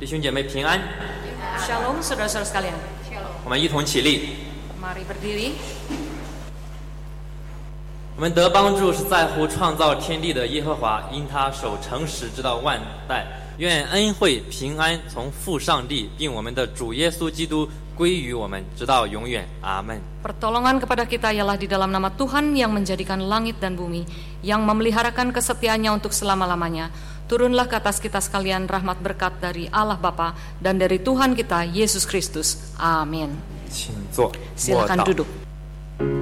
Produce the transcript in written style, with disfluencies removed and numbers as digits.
弟兄姐妹平安。 Shalom saudara-saudara sekalian. 我们一同起立。 Mari berdiri. 我们得帮助是在乎创造天地的耶和华，因他守诚实直到万代。愿恩惠平安从父上帝并我们的主耶稣基督归于我们，直到永远。阿门。 Pertolongan kepada kita ialah di dalam nama Tuhan yang menjadikan langit dan bumi, yang memeliharakan kesetiaannya untuk selama-lamanya. Turunlah ke atas kita sekalian rahmat berkat dari Allah Bapa dan dari Tuhan kita Yesus Kristus. Amin. 请坐， Silakan 默祷。 duduk.